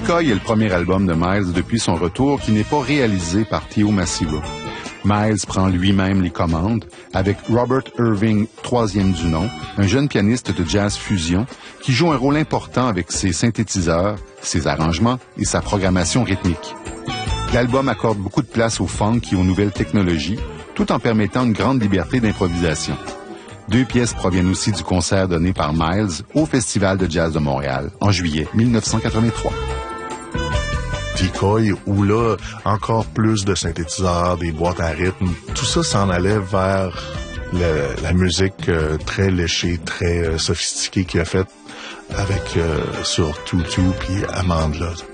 Decoy est le premier album de Miles depuis son retour qui n'est pas réalisé par Theo Massimolo. Miles prend lui-même les commandes avec Robert Irving, troisième du nom, un jeune pianiste de jazz fusion qui joue un rôle important avec ses synthétiseurs, ses arrangements et sa programmation rythmique. L'album accorde beaucoup de place au funk et aux nouvelles technologies, tout en permettant une grande liberté d'improvisation. 2 pièces proviennent aussi du concert donné par Miles au Festival de jazz de Montréal en juillet 1983. Decoy, où là, encore plus de synthétiseurs, des boîtes à rythme, tout ça s'en allait vers la musique très léchée, très sophistiquée qu'il a faite avec sur Tutu puis Amandla.